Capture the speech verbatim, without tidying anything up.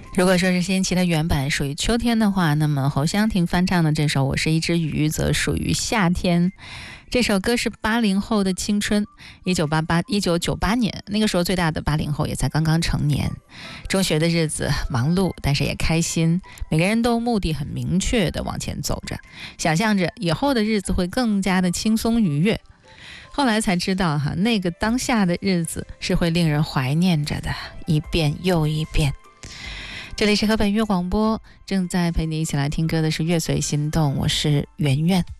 如果说是先期的原版属于秋天的话，那么侯湘婷翻唱的这首《我是一只鱼》则属于夏天。这首歌是八零后的青春，一九八八一九九八年，那个时候最大的八零后也才刚刚成年。中学的日子忙碌，但是也开心，每个人都目的很明确的往前走着，想象着以后的日子会更加的轻松愉悦。后来才知道哈，那个当下的日子是会令人怀念着的，一遍又一遍。这里是河北音乐广播，正在陪你一起来听歌的是乐随心动，我是圆圆。